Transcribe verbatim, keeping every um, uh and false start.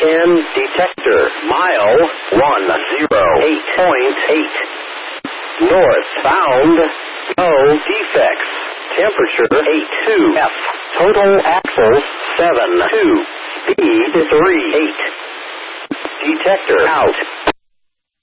ten. Detector. Mile one zero eight point eight. North. Bound. Go. Defects. Temperature eight two F. Total axles seven two. Speed three eight. Detector out.